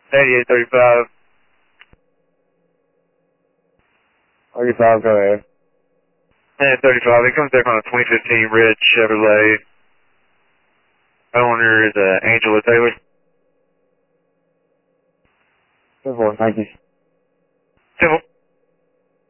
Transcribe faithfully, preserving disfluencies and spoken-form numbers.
eighty-eight thirty-five. thirty-five, go ahead. And thirty-five, it comes back on a twenty fifteen red Chevrolet. Owner is uh, Angela Taylor. Simple, thank you. Simple.